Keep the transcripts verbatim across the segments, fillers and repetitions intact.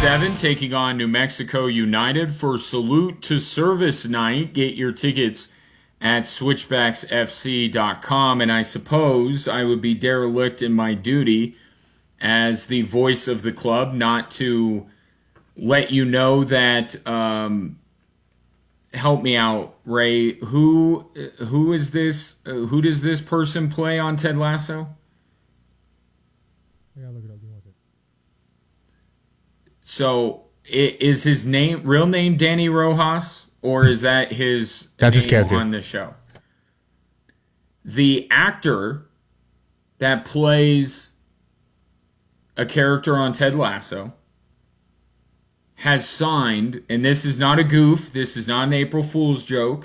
seven taking on New Mexico United for Salute to Service Night. Get your tickets at switchbacks f c dot com. And I suppose I would be derelict in my duty as the voice of the club not to let you know that, um, help me out, Ray, who who is this, uh, who does this person play on Ted Lasso? I gotta look it up. Give me one second. So, i- is his name, real name Danny Rojas, or is that his That's name his character on the show? The actor that plays a character on Ted Lasso has signed, and this is not a goof, this is not an April Fool's joke,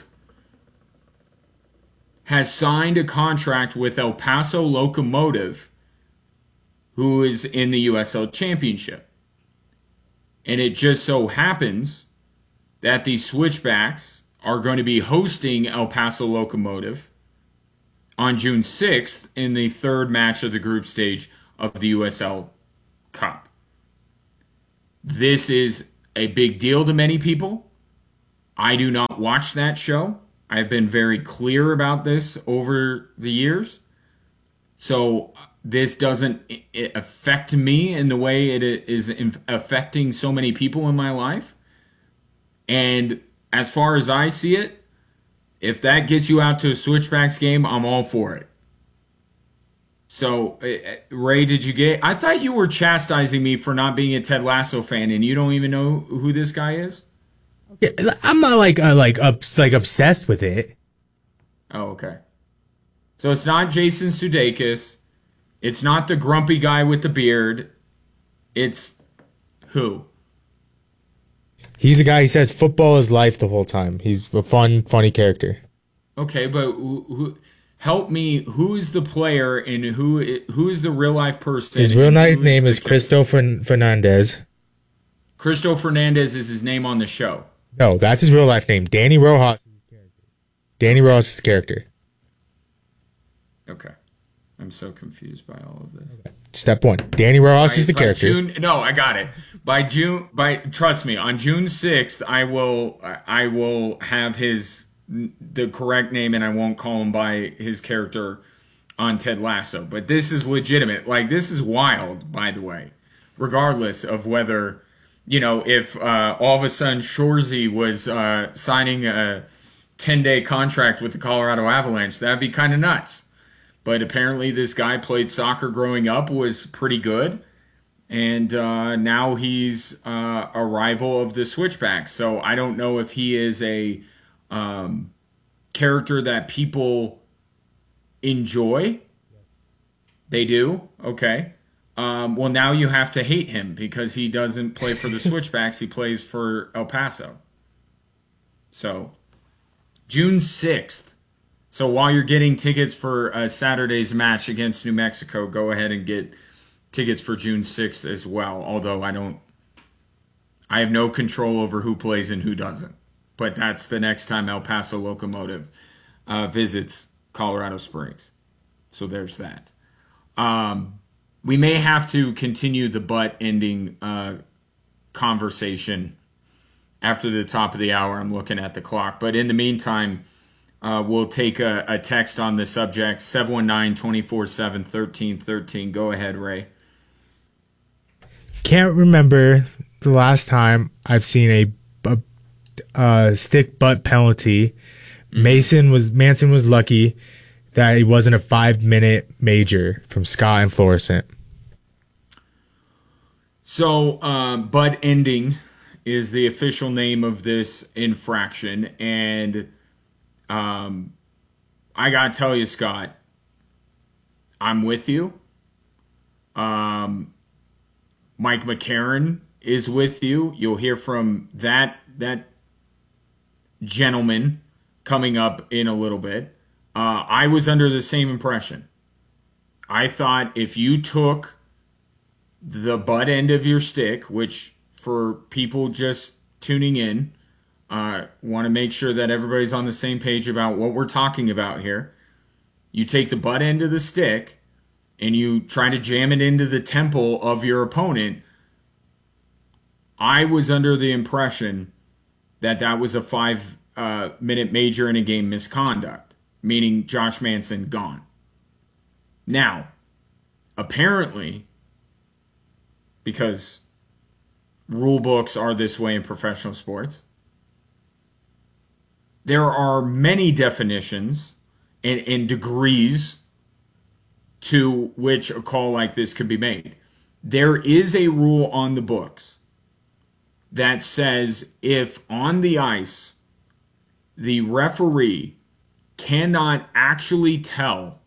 has signed a contract with El Paso Locomotive, who is in the U S L Championship. And it just so happens that the Switchbacks are going to be hosting El Paso Locomotive on June sixth in the third match of the group stage of the U S L Cup. This is a big deal to many people. I do not watch that show. I've been very clear about this over the years. So this doesn't affect me in the way it is affecting so many people in my life. And as far as I see it, if that gets you out to a Switchbacks game, I'm all for it. So, Ray, did you get... I thought you were chastising me for not being a Ted Lasso fan, and you don't even know who this guy is? Yeah, I'm not like uh, like up, like obsessed with it. Oh, okay. So it's not Jason Sudeikis. It's not the grumpy guy with the beard. It's who? He's a guy who says football is life the whole time. He's a fun, funny character. Okay, but who, who, help me. Who is the player and who who is the real life person? His real life name is Cristo Fernandez. Cristo Fernandez is his name on the show. No, that's his real life name. Danny Rojas is his character. Danny Rojas is his character. Okay. I'm so confused by all of this. Okay. Step one. Danny Rojas by, is the by character. June, no, I got it. By June, by trust me, on June sixth, I will, I will have his the correct name, and I won't call him by his character on Ted Lasso. But this is legitimate. Like, this is wild, by the way. Regardless of whether, you know, if uh, all of a sudden Shorzy was uh, signing a ten-day contract with the Colorado Avalanche, that'd be kind of nuts. But apparently this guy played soccer growing up, was pretty good. And uh, now he's uh, a rival of the Switchbacks. So I don't know if he is a um, character that people enjoy. They do? Okay. Um, well, now you have to hate him because he doesn't play for the Switchbacks. He plays for El Paso. So, June sixth. So while you're getting tickets for uh, Saturday's match against New Mexico, go ahead and get tickets for June sixth as well. Although I don't, I have no control over who plays and who doesn't. But that's the next time El Paso Locomotive uh, visits Colorado Springs. So there's that. Um, we may have to continue the butt ending uh, conversation after the top of the hour. I'm looking at the clock. But in the meantime, Uh, we'll take a, a text on the subject, seven one nine, two four seven, one three one three. Go ahead, Ray. Can't remember the last time I've seen a, a, a stick butt penalty. Mm-hmm. Mason was Manson was lucky that it wasn't a five-minute major from Scott and Florissant. So, uh, butt ending is the official name of this infraction, and Um, I gotta tell you, Scott, I'm with you. Um, Mike McCarron is with you. You'll hear from that that gentleman coming up in a little bit. Uh, I was under the same impression. I thought if you took the butt end of your stick, which for people just tuning in, Uh, want to make sure that everybody's on the same page about what we're talking about here. You take the butt end of the stick and you try to jam it into the temple of your opponent. I was under the impression that that was a five uh, minute major in a game misconduct, meaning Josh Manson gone. Now, apparently, because rule books are this way in professional sports, there are many definitions and, and degrees to which a call like this could be made. There is a rule on the books that says if on the ice the referee cannot actually tell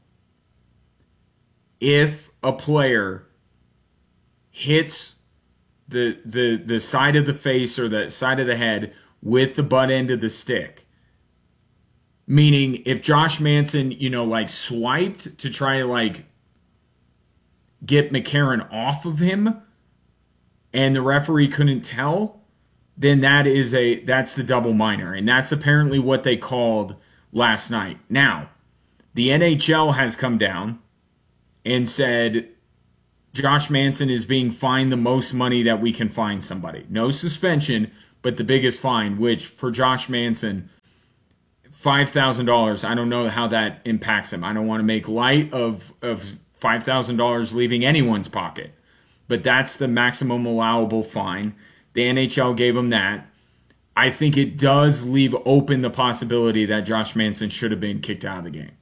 if a player hits the the the side of the face or the side of the head with the butt end of the stick, meaning if Josh Manson, you know, like swiped to try to like get McCarron off of him and the referee couldn't tell, then that is a that's the double minor, and that's apparently what they called last night. Now, the N H L has come down and said Josh Manson is being fined the most money that we can fine somebody. No suspension, but the biggest fine, which for Josh Manson, five thousand dollars. I don't know how that impacts him. I don't want to make light of, of five thousand dollars leaving anyone's pocket, but that's the maximum allowable fine. The N H L gave him that. I think it does leave open the possibility that Josh Manson should have been kicked out of the game.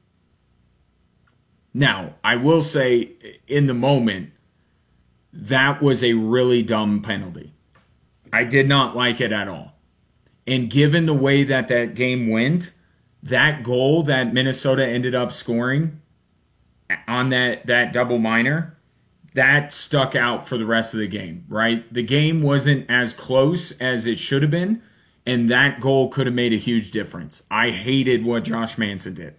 Now, I will say in the moment, that was a really dumb penalty. I did not like it at all. And given the way that that game went, that goal that Minnesota ended up scoring on that, that double minor, that stuck out for the rest of the game, right? The game wasn't as close as it should have been, and that goal could have made a huge difference. I hated what Josh Manson did.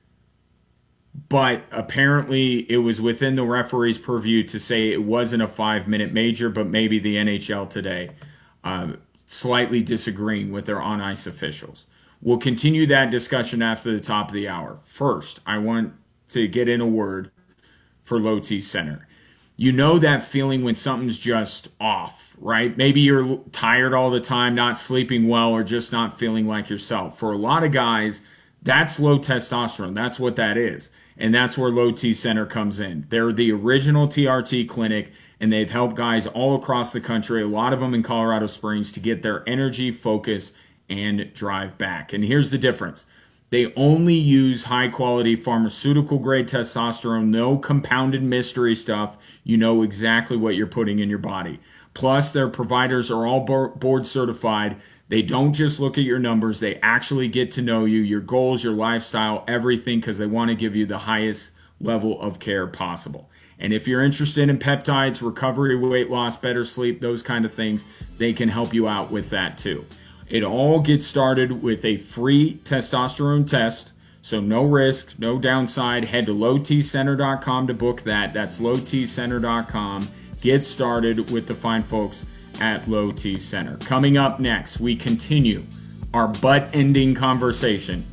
But apparently it was within the referee's purview to say it wasn't a five-minute major, but maybe the N H L today uh, slightly disagreeing with their on-ice officials. We'll continue that discussion after the top of the hour. First, I want to get in a word for Low T Center. You know that feeling when something's just off, right? Maybe you're tired all the time, not sleeping well, or just not feeling like yourself. For a lot of guys, that's low testosterone. That's what that is. And that's where Low T Center comes in. They're the original T R T clinic, and they've helped guys all across the country, a lot of them in Colorado Springs, to get their energy, focus, and drive back. And here's the difference. They only use high-quality pharmaceutical-grade testosterone, no compounded mystery stuff. You know exactly what you're putting in your body. Plus, their providers are all board certified. They don't just look at your numbers. They actually get to know you, your goals, your lifestyle, everything, because they want to give you the highest level of care possible. And if you're interested in peptides, recovery, weight loss, better sleep, those kind of things, they can help you out with that too. It all gets started with a free testosterone test, so no risk, no downside. Head to low t center dot com to book that. That's low t center dot com. Get started with the fine folks at Low T Center. Coming up next, we continue our butt-ending conversation.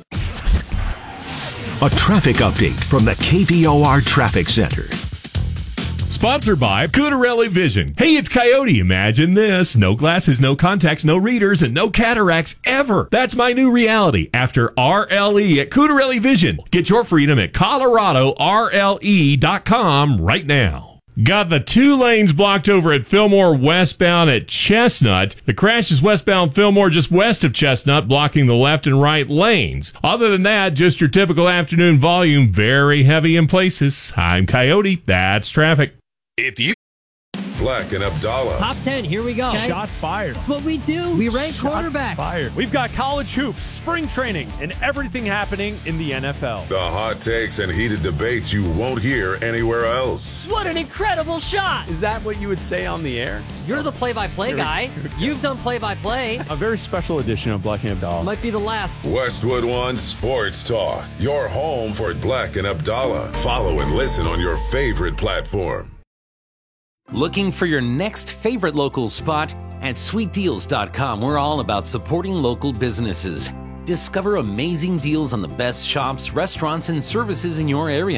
A traffic update from the K V O R Traffic Center. Sponsored by Cutarelli Vision. Hey, it's Coyote. Imagine this. No glasses, no contacts, no readers, and no cataracts ever. That's my new reality after R L E at Cutarelli Vision. Get your freedom at Colorado R L E dot com right now. Got the two lanes blocked over at Fillmore westbound at Chestnut. The crash is westbound Fillmore just west of Chestnut, blocking the left and right lanes. Other than that, just your typical afternoon volume, very heavy in places. I'm Coyote. That's traffic. If you Black and Abdallah. Top ten, here we go. Okay? Shots fired. That's what we do. We rank Shots quarterbacks. Fired. We've got college hoops, spring training, and everything happening in the N F L. The hot takes and heated debates you won't hear anywhere else. What an incredible shot. Is that what you would say on the air? You're the play-by-play guy. You've done play-by-play. A very special edition of Black and Abdallah. Might be the last. Westwood One Sports Talk. Your home for Black and Abdallah. Follow and listen on your favorite platform. Looking for your next favorite local spot? At sweet deals dot com, we're all about supporting local businesses. Discover amazing deals on the best shops, restaurants, and services in your area.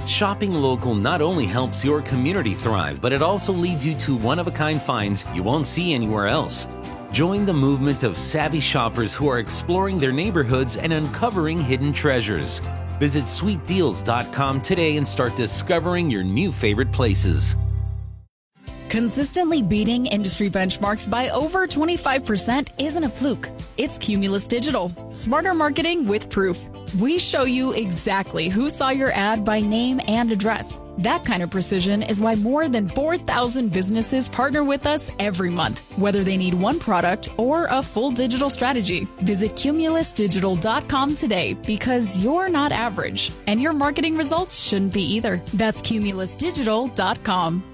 Shopping local not only helps your community thrive, but it also leads you to one-of-a-kind finds you won't see anywhere else. Join the movement of savvy shoppers who are exploring their neighborhoods and uncovering hidden treasures. Visit sweet deals dot com today and start discovering your new favorite places. Consistently beating industry benchmarks by over twenty-five percent isn't a fluke. It's Cumulus Digital. Smarter marketing with proof. We show you exactly who saw your ad by name and address. That kind of precision is why more than four thousand businesses partner with us every month, whether they need one product or a full digital strategy. Visit cumulus digital dot com today because you're not average, and your marketing results shouldn't be either. That's cumulus digital dot com.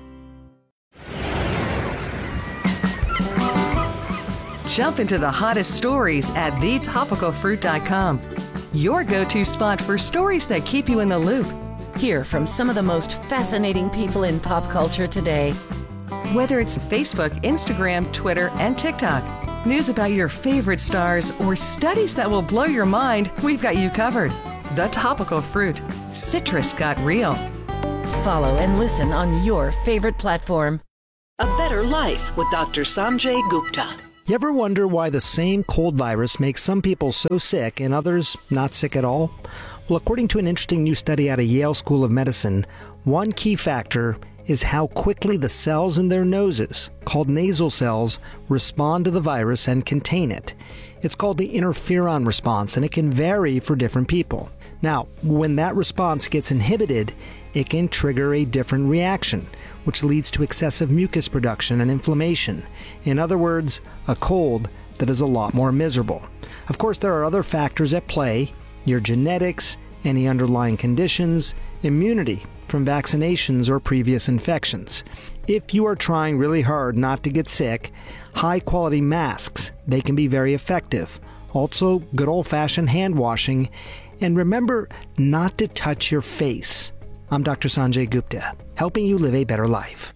Jump into the hottest stories at the topical fruit dot com. Your go-to spot for stories that keep you in the loop. Hear from some of the most fascinating people in pop culture today. Whether it's Facebook, Instagram, Twitter, and TikTok, news about your favorite stars, or studies that will blow your mind, we've got you covered. The Topical Fruit. Citrus got real. Follow and listen on your favorite platform. A Better Life with Doctor Sanjay Gupta. You ever wonder why the same cold virus makes some people so sick and others not sick at all? Well, according to an interesting new study out of Yale School of Medicine, one key factor is how quickly the cells in their noses, called nasal cells, respond to the virus and contain it. It's called the interferon response, and it can vary for different people. Now, when that response gets inhibited, it can trigger a different reaction, which leads to excessive mucus production and inflammation. In other words, a cold that is a lot more miserable. Of course, there are other factors at play: your genetics, any underlying conditions, immunity from vaccinations or previous infections. If you are trying really hard not to get sick, high-quality masks, they can be very effective. Also, good old-fashioned hand washing. And remember not to touch your face. I'm Doctor Sanjay Gupta, helping you live a better life.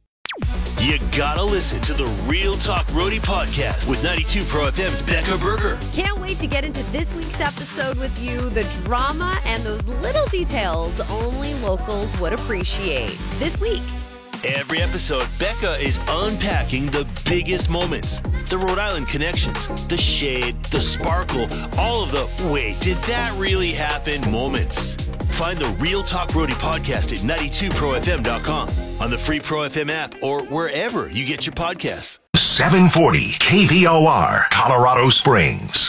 You gotta listen to the Real Talk Roadie podcast with ninety-two Pro F M's Becca Berger. Can't wait to get into this week's episode with you. The drama and those little details only locals would appreciate. This week. Every episode, Becca is unpacking the biggest moments, the Rhode Island connections, the shade, the sparkle, all of the wait, did that really happen moments. Find the Real Talk Roadie podcast at ninety-two pro f m dot com, on the free Pro F M app, or wherever you get your podcasts. seven forty K V O R, Colorado Springs.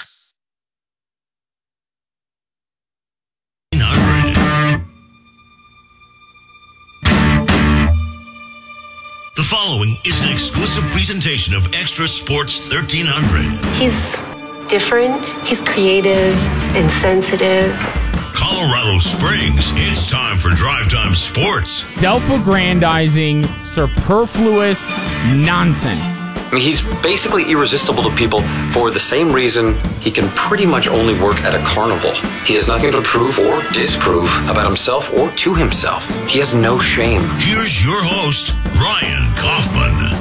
The following is an exclusive presentation of Extra Sports thirteen hundred. He's different, he's creative and sensitive. Colorado Springs, it's time for Drive Time Sports. Self-aggrandizing, superfluous nonsense. I mean, he's basically irresistible to people for the same reason he can pretty much only work at a carnival. He has nothing to prove or disprove about himself or to himself. He has no shame. Here's your host, Ryan Kaufman.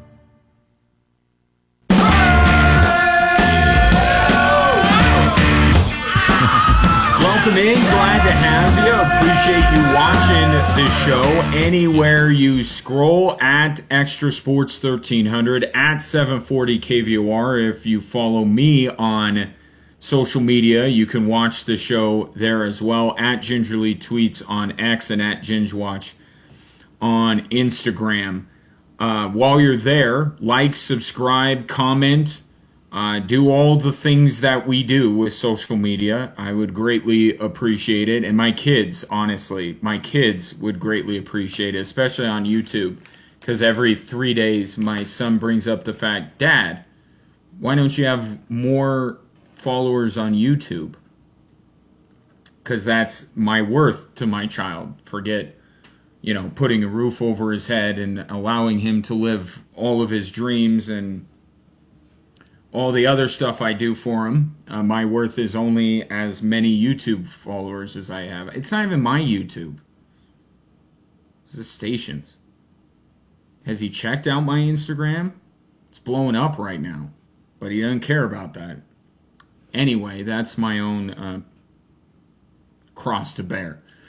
Welcome in. Glad to have you. Appreciate you watching this show. Anywhere you scroll, at Extra Sports thirteen hundred, at seven forty K V O R. If you follow me on social media, you can watch the show there as well. At Gingerly Tweets on X and at Gingewatch on Instagram. Uh, while you're there, like, subscribe, comment. Uh, do all the things that we do with social media. I would greatly appreciate it. And my kids, honestly, my kids would greatly appreciate it, especially on YouTube. Because every three days, my son brings up the fact, Dad, why don't you have more followers on YouTube? Because that's my worth to my child. Forget, you know, putting a roof over his head and allowing him to live all of his dreams and all the other stuff I do for him. Uh, my worth is only as many YouTube followers as I have. It's not even my YouTube. It's the station's. Has he checked out my Instagram? It's blowing up right now. But he doesn't care about that. Anyway, that's my own uh, cross to bear.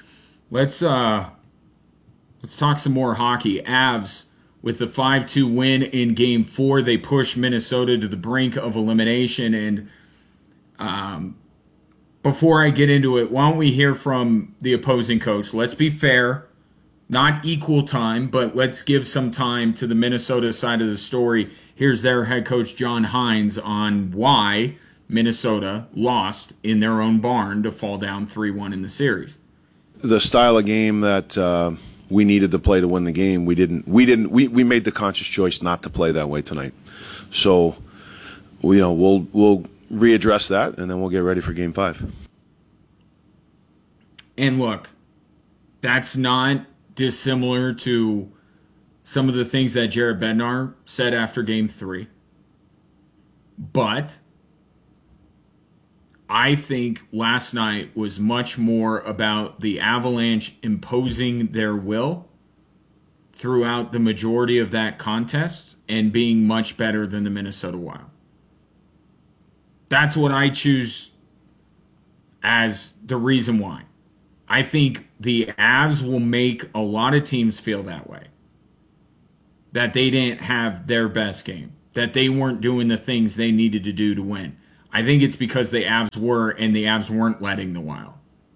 let's uh, let's talk some more hockey. Avs with the five two win in Game Four, they push Minnesota to the brink of elimination. And um, before I get into it, why don't we hear from the opposing coach? Let's be fair, not equal time, but let's give some time to the Minnesota side of the story. Here's their head coach, John Hines, on why Minnesota lost in their own barn to fall down three one in the series. The style of game that uh, we needed to play to win the game, we didn't. We didn't. We, we made the conscious choice not to play that way tonight. So, we, you know, we'll we'll readdress that, and then we'll get ready for Game Five. And look, that's not dissimilar to some of the things that Jared Bednar said after Game Three. But I think last night was much more about the Avalanche imposing their will throughout the majority of that contest and being much better than the Minnesota Wild. That's what I choose as the reason why. I think the Avs will make a lot of teams feel that way. That they didn't have their best game. That they weren't doing the things they needed to do to win. I think it's because the Avs were, and the Avs weren't letting the Wild.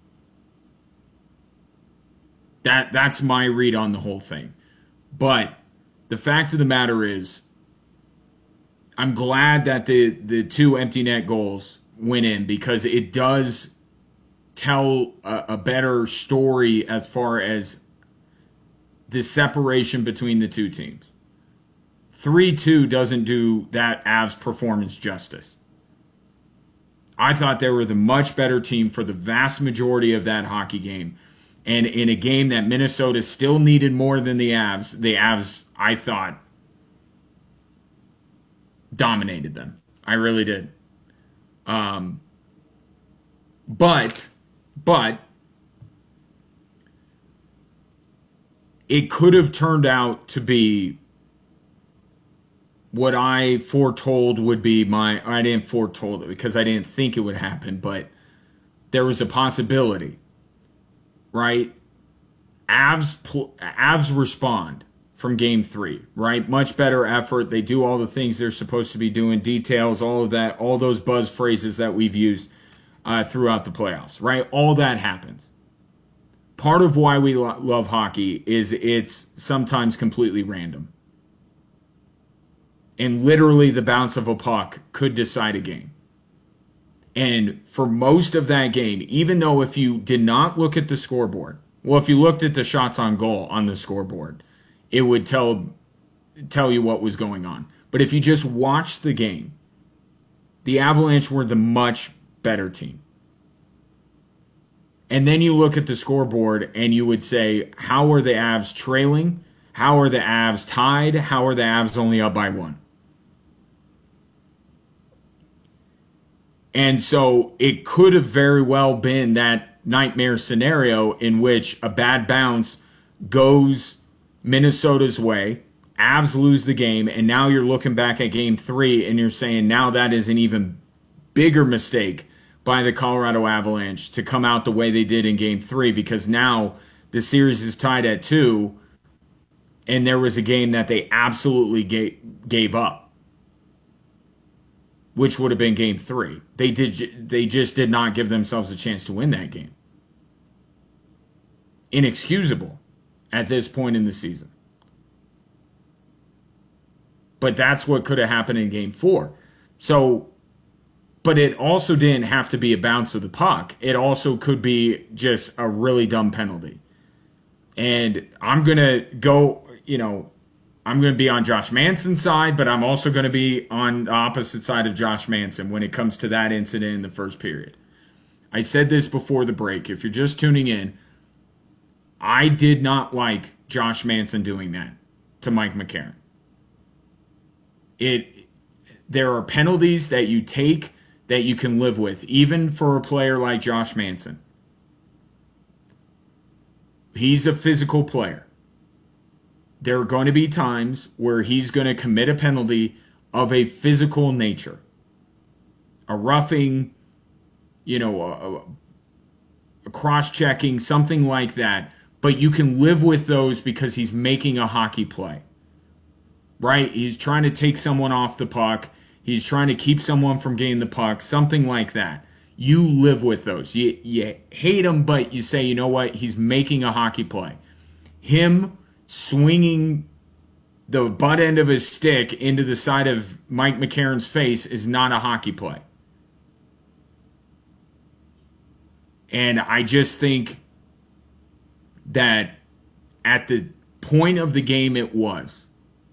That that's my read on the whole thing. But the fact of the matter is, I'm glad that the, the two empty net goals went in, because it does tell a, a better story as far as the separation between the two teams. three two doesn't do that Avs performance justice. I thought they were the much better team for the vast majority of that hockey game. And in a game that Minnesota still needed more than the Avs, the Avs, I thought, dominated them. I really did. Um, but, but, it could have turned out to be what I foretold would be my, I didn't foretold it because I didn't think it would happen, but there was a possibility, right? Avs, Avs respond from Game Three, right? Much better effort. They do all the things they're supposed to be doing, details, all of that, all those buzz phrases that we've used uh, throughout the playoffs, right? All that happens. Part of why we lo- love hockey is it's sometimes completely random. And literally the bounce of a puck could decide a game. And for most of that game, even though if you did not look at the scoreboard, well, if you looked at the shots on goal on the scoreboard, it would tell tell you what was going on. But if you just watched the game, the Avalanche were the much better team. And then you look at the scoreboard and you would say, how are the Avs trailing? How are the Avs tied? How are the Avs only up by one? And so it could have very well been that nightmare scenario in which a bad bounce goes Minnesota's way, Avs lose the game, and now you're looking back at Game Three and you're saying now that is an even bigger mistake by the Colorado Avalanche to come out the way they did in Game Three, because now the series is tied at two, and there was a game that they absolutely gave, gave up, which would have been Game Three. They did. They just did not give themselves a chance to win that game. Inexcusable at this point in the season. But that's what could have happened in Game Four. So, but it also didn't have to be a bounce of the puck. It also could be just a really dumb penalty. And I'm going to go, you know, I'm going to be on Josh Manson's side, but I'm also going to be on the opposite side of Josh Manson when it comes to that incident in the first period. I said this before the break. If you're just tuning in, I did not like Josh Manson doing that to Mike McCarron. It, there are penalties that you take that you can live with, even for a player like Josh Manson. He's a physical player. There are going to be times where he's going to commit a penalty of a physical nature. A roughing, you know, cross-checking, something like that. But you can live with those because he's making a hockey play, right? He's trying to take someone off the puck. He's trying to keep someone from getting the puck, something like that. You live with those. You, you hate him, but you say, you know what? He's making a hockey play. Him swinging the butt end of his stick into the side of Mike McCarron's face is not a hockey play. And I just think that at the point of the game it was,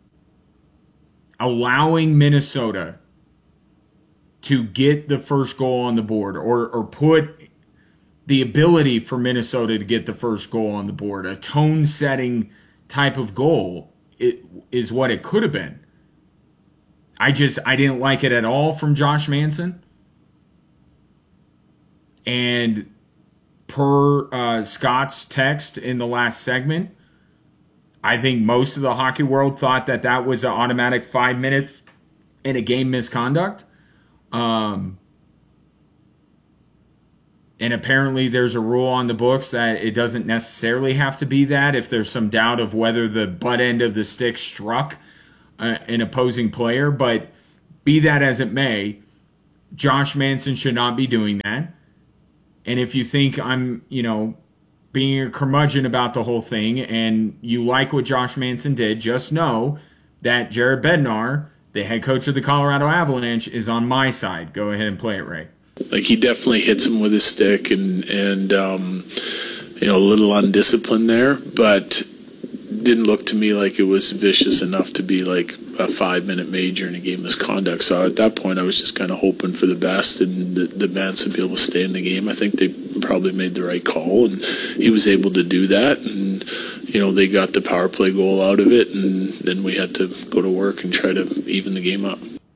allowing Minnesota to get the first goal on the board, or, or put the ability for Minnesota to get the first goal on the board, a tone-setting type of goal, it, is what it could have been. I just, I didn't like it at all from Josh Manson. And per uh, Scott's text in the last segment, I think most of the hockey world thought that that was an automatic five minutes in a game misconduct. Um, and apparently there's a rule on the books that it doesn't necessarily have to be that if there's some doubt of whether the butt end of the stick struck uh, an opposing player. But be that as it may, Josh Manson should not be doing that. And if you think I'm, you know, being a curmudgeon about the whole thing and you like what Josh Manson did, just know that Jared Bednar, the head coach of the Colorado Avalanche, is on my side. Go ahead and play it, Ray. Like, he definitely hits him with his stick and, and um, you know, a little undisciplined there, but didn't look to me like it was vicious enough to be like a five-minute major in a game misconduct. So at that point, I was just kind of hoping for the best and the, the Manson be able to stay in the game. I think they probably made the right call, and he was able to do that. And, you know, they got the power play goal out of it, and then we had to go to work and try to even the game up.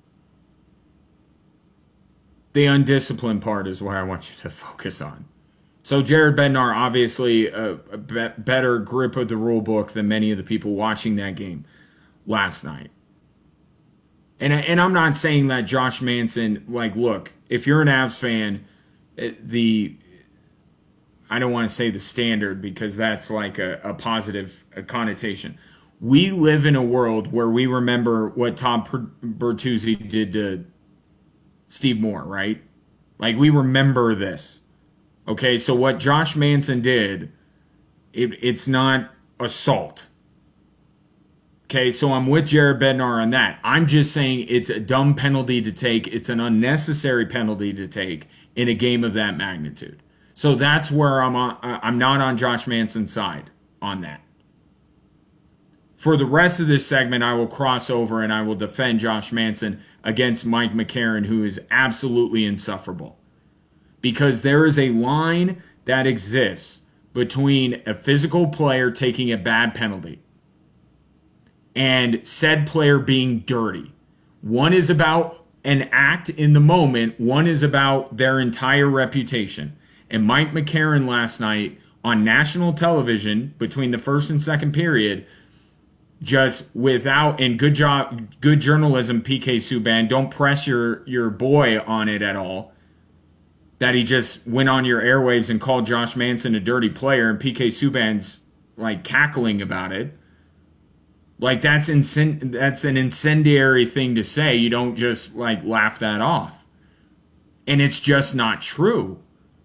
The undisciplined part is what I want you to focus on. So Jared Bednar, obviously a, a be- better grip of the rule book than many of the people watching that game last night. And, and I'm not saying that Josh Manson, like, look, if you're an Avs fan, the, I don't want to say the standard because that's like a, a positive a connotation. We live in a world where we remember what Tom Bertuzzi did to Steve Moore, right? Like, we remember this. Okay, so what Josh Manson did, it, it's not assault. Okay, so I'm with Jared Bednar on that. I'm just saying it's a dumb penalty to take. It's an unnecessary penalty to take in a game of that magnitude. So that's where I'm on, I'm not on Josh Manson's side on that. For the rest of this segment, I will cross over and I will defend Josh Manson against Mike McCarron, who is absolutely insufferable. Because there is a line that exists between a physical player taking a bad penalty and said player being dirty. One is about an act in the moment. One is about their entire reputation. And Mike McCarron last night on national television between the first and second period, just without, and good job, good journalism, P K Subban, don't press your, your boy on it at all, that he just went on your airwaves and called Josh Manson a dirty player, and P K Subban's like cackling about it. Like, that's incend- that's an incendiary thing to say. You don't just like laugh that off. And it's just not true.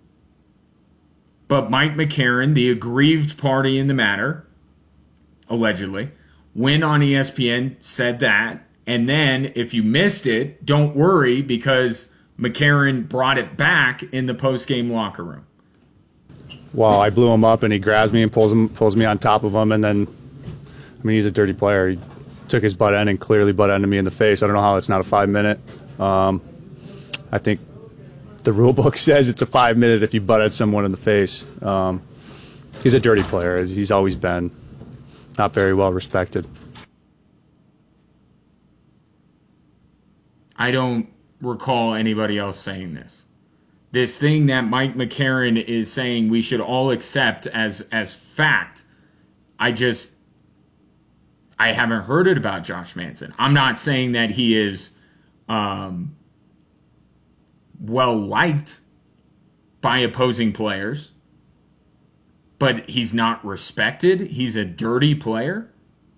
But Mike McCarron, the aggrieved party in the matter, allegedly, went on E S P N, said that, and then if you missed it, don't worry, because McCarron brought it back in the post-game locker room. Well, I blew him up, and he grabs me and pulls him, pulls me on top of him, and then, I mean, he's a dirty player. He took his butt end and clearly butt ended me in the face. I don't know how it's not a five-minute. Um, I think the rule book says it's a five-minute if you butt at someone in the face. Um, he's a dirty player. He's always been. Not very well respected. I don't recall anybody else saying this. This thing that Mike McCarron is saying we should all accept as as fact, I just, I haven't heard it about Josh Manson. I'm not saying that he is um, well liked by opposing players. but he's not respected? He's a dirty player?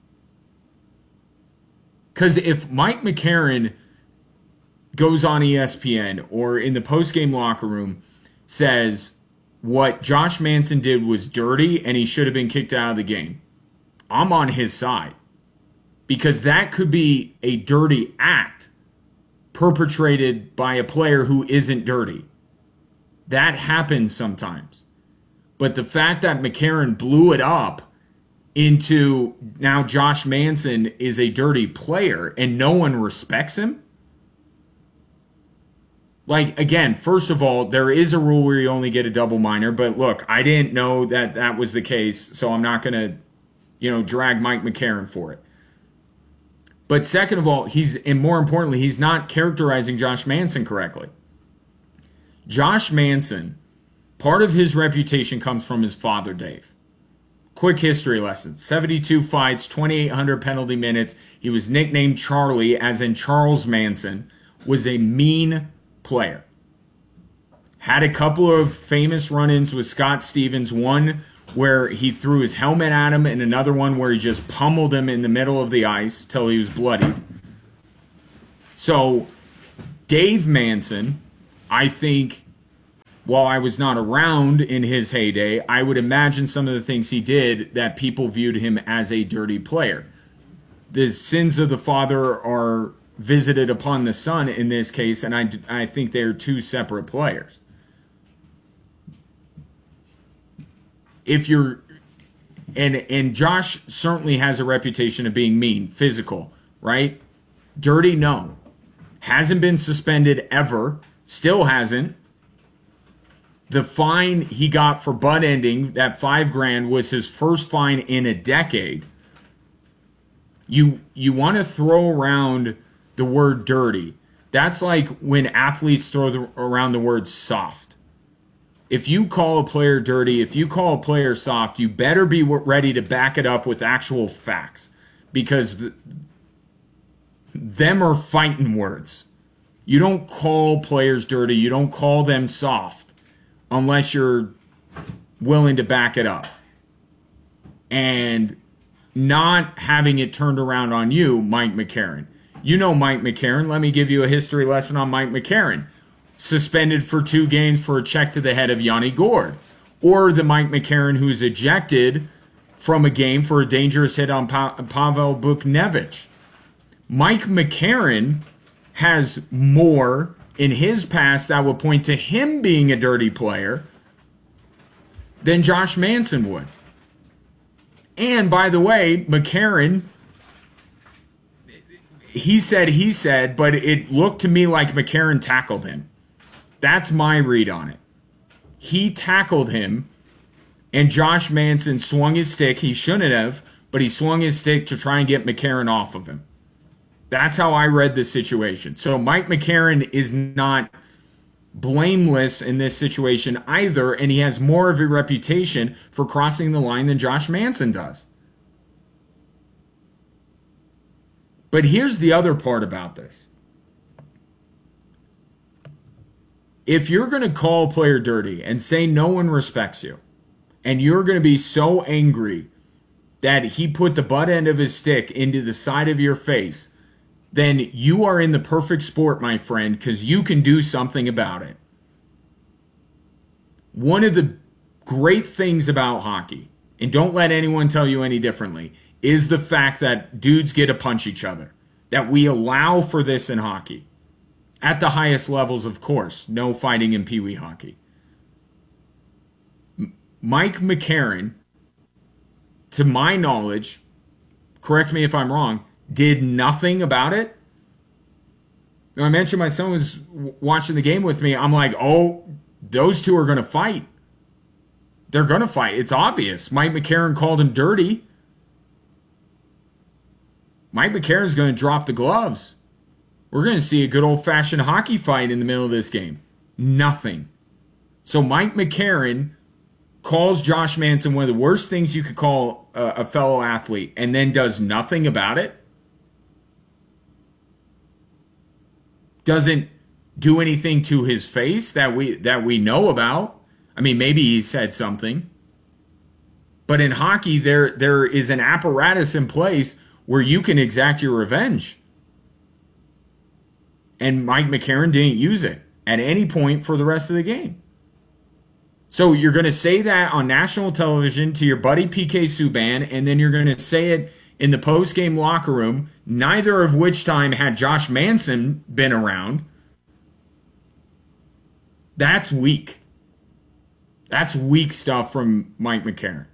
Because if Mike McCarron goes on E S P N or in the postgame locker room says what Josh Manson did was dirty and he should have been kicked out of the game, I'm on his side. Because that could be a dirty act perpetrated by a player who isn't dirty. That happens sometimes. But the fact that McCarron blew it up into now Josh Manson is a dirty player and no one respects him? Like, again, first of all, there is a rule where you only get a double minor, but look, I didn't know that that was the case, so I'm not going to, you know, drag Mike McCarron for it. But second of all, he's, and more importantly, he's not characterizing Josh Manson correctly. Josh Manson, part of his reputation comes from his father, Dave. Quick history lesson. seventy-two fights, twenty-eight hundred penalty minutes. He was nicknamed Charlie, as in Charles Manson, was a mean player. Had a couple of famous run-ins with Scott Stevens. One where he threw his helmet at him, and another one where he just pummeled him in the middle of the ice till he was bloodied. So, Dave Manson, I think, while I was not around in his heyday, I would imagine some of the things he did that people viewed him as a dirty player. The sins of the father are visited upon the son in this case, and I, I think they're two separate players. If you're, and and Josh certainly has a reputation of being mean, physical, right? Dirty, no. Hasn't been suspended ever, still hasn't. The fine he got for butt ending, that five grand, was his first fine in a decade. You you want to throw around the word dirty. That's like when athletes throw the, around the word soft. If you call a player dirty, if you call a player soft, you better be ready to back it up with actual facts. Because th- them are fighting words. You don't call players dirty, you don't call them soft, unless you're willing to back it up. And not having it turned around on you, Mike McCarron. You know Mike McCarron. Let me give you a history lesson on Mike McCarron. Suspended for two games for a check to the head of Yanni Gourde. Or the Mike McCarron who's ejected from a game for a dangerous hit on pa- Pavel Buchnevich. Mike McCarron has more in his past that would point to him being a dirty player than Josh Manson would. And by the way, McCarron, he said he said, but it looked to me like McCarron tackled him. That's my read on it. He tackled him, and Josh Manson swung his stick. He shouldn't have, but he swung his stick to try and get McCarron off of him. That's how I read the situation. So Mike McCarron is not blameless in this situation either, and he has more of a reputation for crossing the line than Josh Manson does. But here's the other part about this. If you're going to call a player dirty and say no one respects you, and you're going to be so angry that he put the butt end of his stick into the side of your face, then you are in the perfect sport, my friend, because you can do something about it. One of the great things about hockey, and don't let anyone tell you any differently, is the fact that dudes get to punch each other. That we allow for this in hockey. At the highest levels, of course. No fighting in Pee Wee hockey. M- Mike McCarron, to my knowledge, correct me if I'm wrong, did nothing about it. Now, I mentioned my son was watching the game with me. I'm like, oh, those two are going to fight. They're going to fight. It's obvious. Mike McCarron called him dirty. Mike McCarron's going to drop the gloves. We're going to see a good old-fashioned hockey fight in the middle of this game. Nothing. So Mike McCarron calls Josh Manson one of the worst things you could call a, a fellow athlete and then does nothing about it? Doesn't do anything to his face that we that we know about? I mean, maybe he said something. But in hockey, there there is an apparatus in place where you can exact your revenge. And Mike McCarron didn't use it at any point for the rest of the game. So you're going to say that on national television to your buddy P K Subban, and then you're going to say it in the post-game locker room, neither of which time had Josh Manson been around. That's weak. That's weak stuff from Mike McCarron.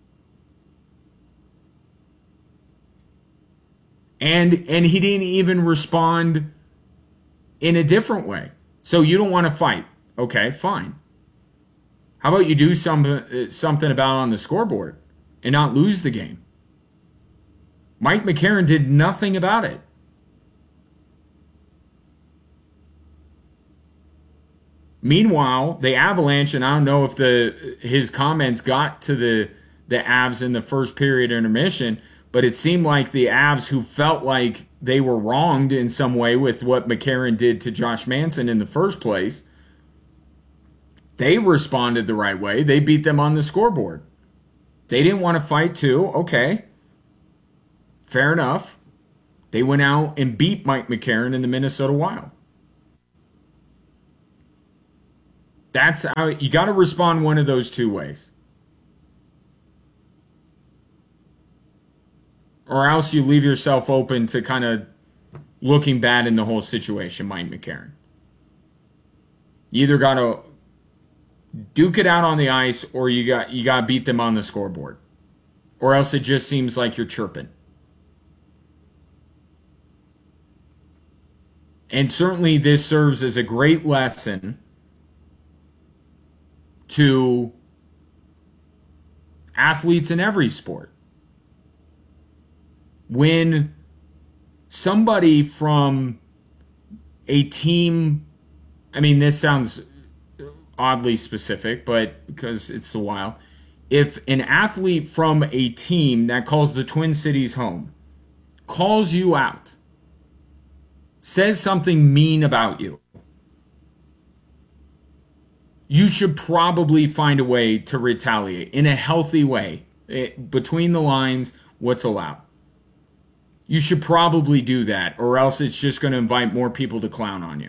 And and he didn't even respond in a different way. So you don't want to fight. Okay, fine. How about you do some, something about it on the scoreboard and not lose the game? Mike McCarron did nothing about it. Meanwhile, the Avalanche, and I don't know if the his comments got to the, the Avs in the first period intermission, but it seemed like the Avs, who felt like they were wronged in some way with what McCarron did to Josh Manson in the first place, they responded the right way. They beat them on the scoreboard. They didn't want to fight too. Okay. Fair enough. They went out and beat Mike McCarron in the Minnesota Wild. That's how you got to respond one of those two ways. Or else you leave yourself open to kind of looking bad in the whole situation, Mike McCarron. You either got to duke it out on the ice, or you got you got to beat them on the scoreboard. Or else it just seems like you're chirping. And certainly this serves as a great lesson to athletes in every sport. When somebody from a team, I mean, this sounds oddly specific, but because it's the Wild, if an athlete from a team that calls the Twin Cities home calls you out, says something mean about you, you should probably find a way to retaliate in a healthy way. It, between the lines, what's allowed. You should probably do that, or else it's just going to invite more people to clown on you.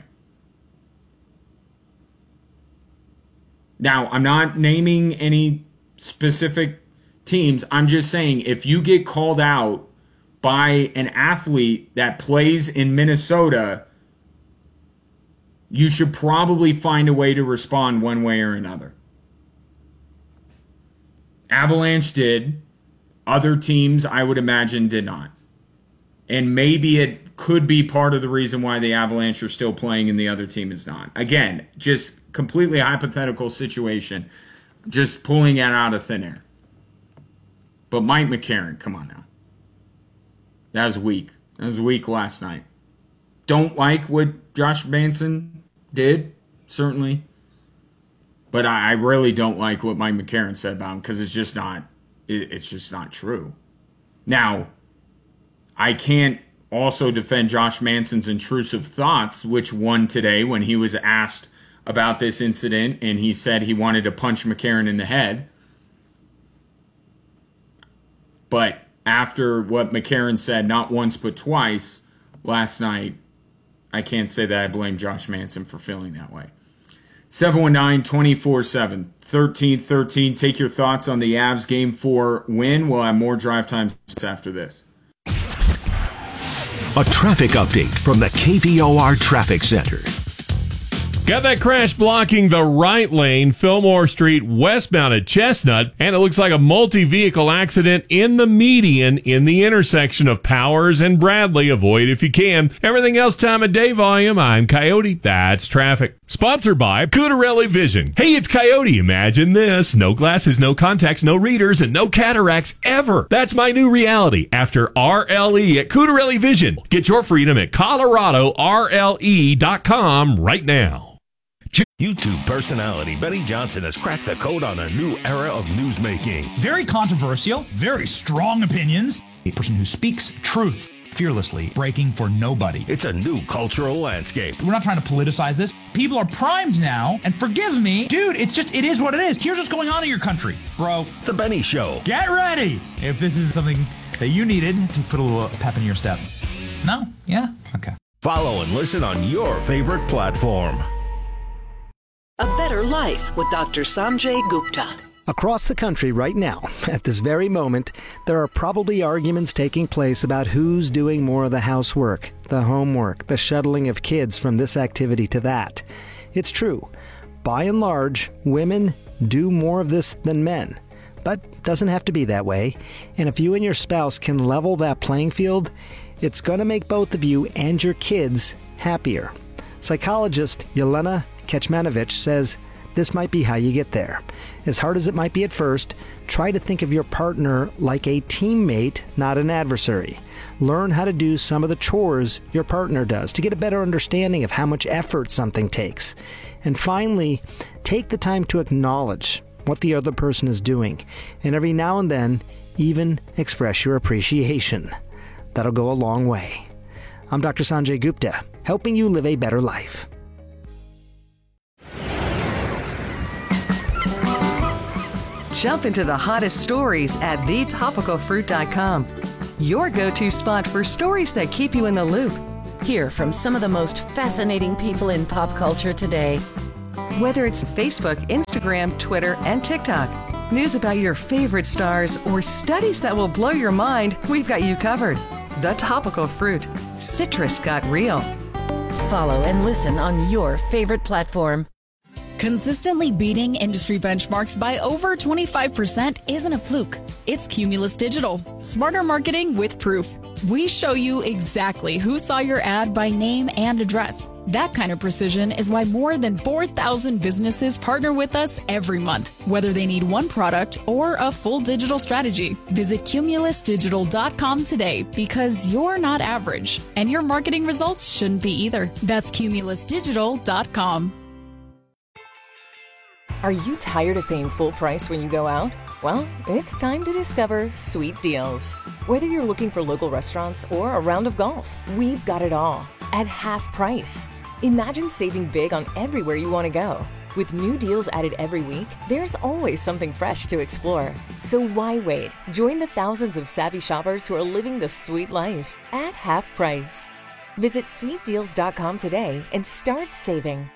Now, I'm not naming any specific teams. I'm just saying if you get called out by an athlete that plays in Minnesota, you should probably find a way to respond one way or another. Avalanche did. Other teams, I would imagine, did not. And maybe it could be part of the reason why the Avalanche are still playing and the other team is not. Again, just completely hypothetical situation. Just pulling it out of thin air. But Mike McCarron, come on now. That was weak. That was weak last night. Don't like what Josh Manson did, certainly. But I really don't like what Mike McCarron said about him because it's just not, it's just not true. Now, I can't also defend Josh Manson's intrusive thoughts, which won today when he was asked about this incident and he said he wanted to punch McCarron in the head. But after what McCarron said, not once but twice last night, I can't say that I blame Josh Manson for feeling that way. seven one nine, two four seven, one three one three. Take your thoughts on the Avs Game four win. We'll have more drive times after this. A traffic update from the K V O R Traffic Center. Got that crash blocking the right lane, Fillmore Street, westbound at Chestnut, and it looks like a multi-vehicle accident in the median in the intersection of Powers and Bradley. Avoid if you can. Everything else, time of day volume. I'm Coyote. That's traffic. Sponsored by Cutarelli Vision. Hey, it's Coyote. Imagine this. No glasses, no contacts, no readers, and no cataracts ever. That's my new reality after R L E at Cutarelli Vision. Get your freedom at Colorado R L E dot com right now. YouTube personality Benny Johnson has cracked the code on a new era of newsmaking. Very controversial, very strong opinions. A person who speaks truth. fearlessly, breaking for nobody. It's a new cultural landscape. We're not trying to politicize this. People are primed now, and forgive me, dude, it's just, it is what it is. Here's what's going on in your country, bro. The Benny Show. Get ready if this is something that you needed to put a little pep in your step. No? Yeah? Okay. Follow and listen on your favorite platform. A Better Life with Doctor Sanjay Gupta. Across the country right now, at this very moment, there are probably arguments taking place about who's doing more of the housework, the homework, the shuttling of kids from this activity to that. It's true. By and large, women do more of this than men. But doesn't have to be that way. And if you and your spouse can level that playing field, it's going to make both of you and your kids happier. Psychologist Yelena Kecmanovic says this might be how you get there. As hard as it might be at first, try to think of your partner like a teammate, not an adversary. Learn how to do some of the chores your partner does to get a better understanding of how much effort something takes. And finally, take the time to acknowledge what the other person is doing, and every now and then, even express your appreciation. That'll go a long way. I'm Doctor Sanjay Gupta, helping you live a better life. Jump into the hottest stories at the topical fruit dot com. Your go-to spot for stories that keep you in the loop. Hear from some of the most fascinating people in pop culture today. Whether it's Facebook, Instagram, Twitter, and TikTok, news about your favorite stars, or studies that will blow your mind, we've got you covered. The Topical Fruit. Citrus got real. Follow and listen on your favorite platform. Consistently beating industry benchmarks by over twenty-five percent isn't a fluke. It's Cumulus Digital. Smarter marketing with proof. We show you exactly who saw your ad by name and address. That kind of precision is why more than four thousand businesses partner with us every month, whether they need one product or a full digital strategy. Visit cumulus digital dot com today because you're not average, and your marketing results shouldn't be either. That's cumulus digital dot com. Are you tired of paying full price when you go out? Well, it's time to discover Sweet Deals. Whether you're looking for local restaurants or a round of golf, we've got it all at half price. Imagine saving big on everywhere you want to go. With new deals added every week, there's always something fresh to explore. So why wait? Join the thousands of savvy shoppers who are living the sweet life at half price. Visit sweet deals dot com today and start saving.